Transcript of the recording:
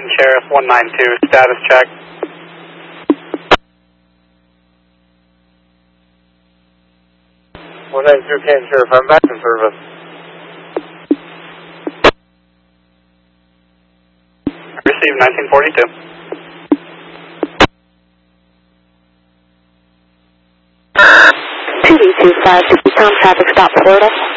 Sheriff 192, status check. Canton Sheriff, I'm back in service. Received 1942. TD 25, Tom traffic stop Florida.